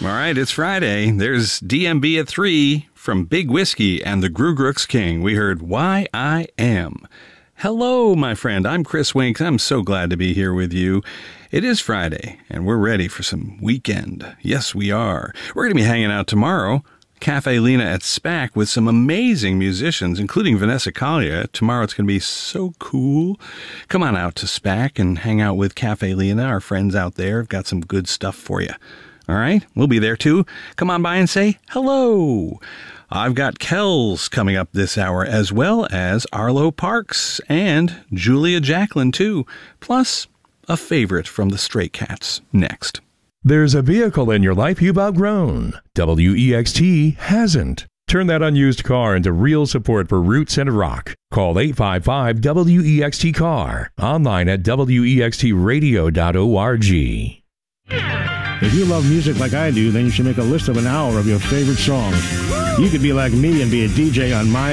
All right, it's Friday. There's DMB at 3 from Big Whiskey and the Grugrux King. We heard Why I Am. Hello, my friend. I'm Chris Winks. I'm so glad to be here with you. It is Friday, and we're ready for some weekend. Yes, we are. We're going to be hanging out tomorrow, Cafe Lena at SPAC, with some amazing musicians, including Vanessa Collier. Tomorrow it's going to be so cool. Come on out to SPAC and hang out with Cafe Lena. Our friends out there have got some good stuff for you. All right, we'll be there too. Come on by and say hello. I've got Kells coming up this hour, as well as Arlo Parks and Julia Jacklin too, plus a favorite from the Stray Cats next. There's a vehicle in your life you've outgrown. WEXT hasn't. Turn that unused car into real support for roots and rock. Call 855-WEXT-CAR. Online at wextradio.org. If you love music like I do, then you should make a list of an hour of your favorite songs. You could be like me and be a DJ on my